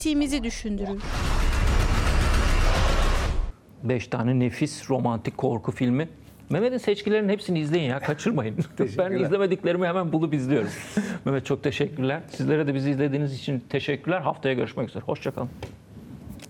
ettiğimizi düşündürür. 5 tane nefis romantik korku filmi. Mehmet'in seçkilerinin hepsini izleyin ya, kaçırmayın. Ben izlemediklerimi hemen bulup izliyorum. Mehmet çok teşekkürler. Sizlere de bizi izlediğiniz için teşekkürler. Haftaya görüşmek üzere. Hoşça kalın.